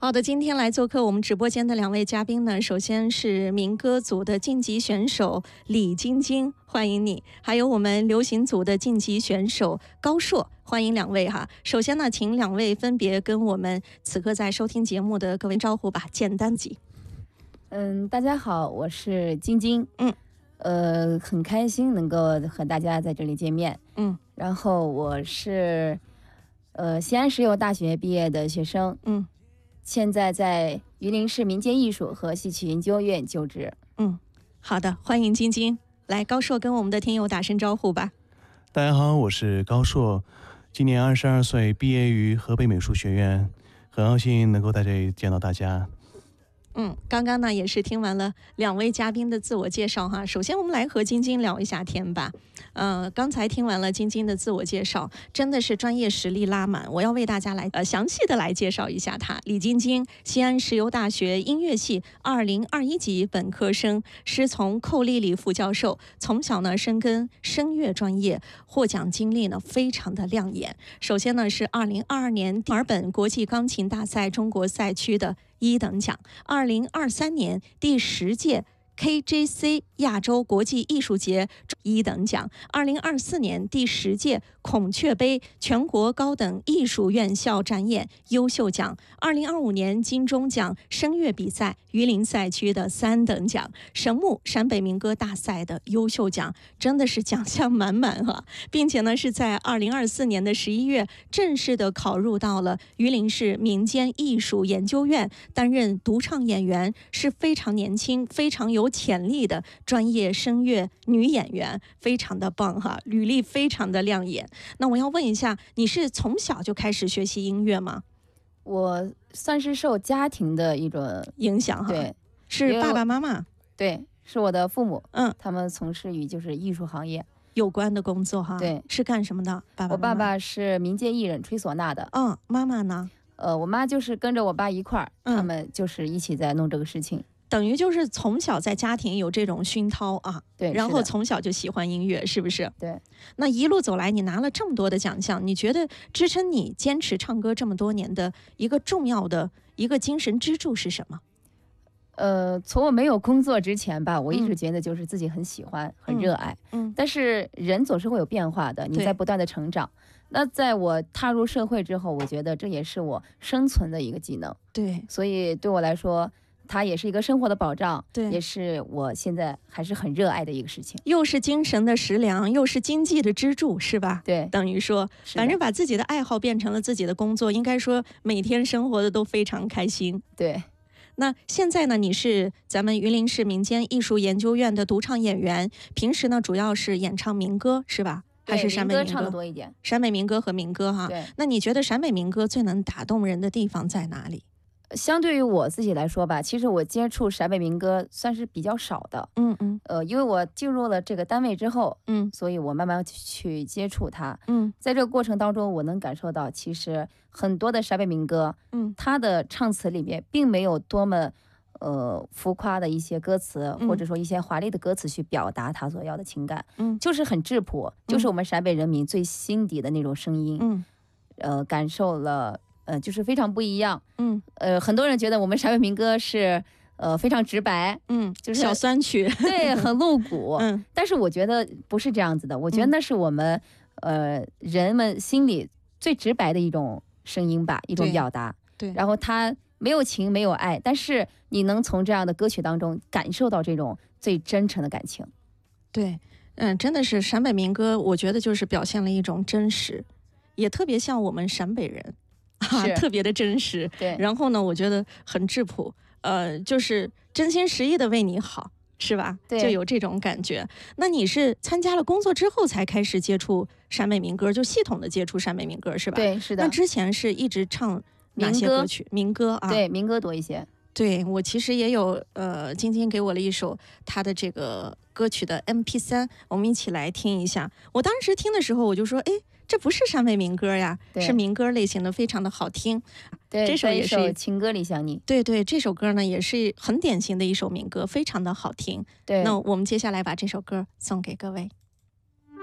好的，今天来做客我们直播间的两位嘉宾呢，首先是民歌组的晋级选手李晶晶，欢迎你；还有我们流行组的晋级选手高硕，欢迎两位哈。首先呢，请两位分别跟我们此刻在收听节目的各位招呼吧，简单几。 大家好，我是晶晶。很开心能够和大家在这里见面。然后我是西安石油大学毕业的学生。现在在榆林市民间艺术和戏曲研究院就职。 好的，欢迎晶晶。来，高硕跟我们的听友打声招呼吧。 大家好，我是高硕，今年22岁，毕业于河北美术学院，很高兴能够在这里见到大家。 刚刚呢也是听完了两位嘉宾的自我介绍哈。首先我们来和晶晶聊一下天吧。刚才听完了晶晶的自我介绍，真的是专业实力拉满。我要为大家来详细的来介绍一下她。李晶晶，西安石油大学音乐系2021级本科生，师从寇丽丽副教授，从小呢深耕声乐专业，获奖经历呢非常的亮眼。首先呢是2022年墨尔本国际钢琴大赛中国赛区的1等奖，2023年第10届 KJC 亚洲国际艺术节1等奖，2024年第10届孔雀杯全国高等艺术院校展演优秀奖，2025年金钟奖声乐比赛榆林赛区的3等奖，神木陕北民歌大赛的优秀奖，真的是奖项满满哈，并且呢是在2024年的11月正式的考入到了榆林市民间艺术研究院，担任独唱演员，是非常年轻、非常有潜力的专业声乐女演员，非常的棒哈，履历非常的亮眼。那我要问一下，你是从小就开始学习音乐吗？ 我算是受家庭的一种影响哈， 对， 是爸爸妈妈， 对，是我的父母， 他们从事于就是艺术行业有关的工作哈。 对， 是干什么的？ 我爸爸是民间艺人，吹唢呐的。 妈妈呢？ 我妈就是跟着我爸一块儿，他们就是一起在弄这个事情。 等于就是从小在家庭有这种熏陶啊， 对， 然后从小就喜欢音乐，是不是？ 对。 那一路走来，你拿了这么多的奖项，你觉得支撑你坚持唱歌这么多年的一个重要的一个精神支柱是什么？ 从我没有工作之前吧，我一直觉得就是自己很喜欢、很热爱。但是人总是会有变化的，你在不断的成长。那在我踏入社会之后，我觉得这也是我生存的一个技能。 对， 所以对我来说，它也是一个生活的保障， 对， 也是我现在还是很热爱的一个事情。 又是精神的食粮，又是经济的支柱，是吧？ 对， 等于说，反正把自己的爱好变成了自己的工作，应该说每天生活的都非常开心。 对。 那现在呢，你是咱们榆林市民间艺术研究院的独唱演员，平时呢主要是演唱民歌，是吧？还是陕北民歌唱的多一点？ 陕北民歌和民歌哈。 对。 那你觉得陕北民歌最能打动人的地方在哪里？ 相对于我自己来说吧，其实我接触陕北民歌算是比较少的。因为我进入了这个单位之后，所以我慢慢去接触它。在这个过程当中，我能感受到，其实很多的陕北民歌，它的唱词里面并没有多么浮夸的一些歌词，或者说一些华丽的歌词去表达他所要的情感，就是很质朴，就是我们陕北人民最心底的那种声音。感受了。就是非常不一样。很多人觉得我们陕北民歌是非常直白，就是小酸曲， 对，很露骨。但是我觉得不是这样子的，我觉得那是我们人们心里最直白的一种声音吧，一种表达。 对。 然后它没有情没有爱，但是你能从这样的歌曲当中感受到这种最真诚的感情。 对，真的是陕北民歌，我觉得就是表现了一种真实，也特别像我们陕北人。特别的真实， 对。 然后呢，我觉得很质朴，就是真心实意的为你好，是吧？ 对， 就有这种感觉。那你是参加了工作之后才开始接触陕北民歌，就系统的接触陕北民歌，是吧？ 对，是的。 那之前是一直唱哪些歌曲？民歌啊， 对，民歌多一些。 对，我其实也有，晶晶给我了一首他的这个歌曲的 MP3，我们一起来听一下。我当时听的时候，我就说，哎。这不是陕北民歌呀，是民歌类型的，非常的好听。 对， 这首也是情歌里想你。 对对，这首歌呢也是很典型的一首民歌，非常的好听。 对， 那我们接下来把这首歌送给各位。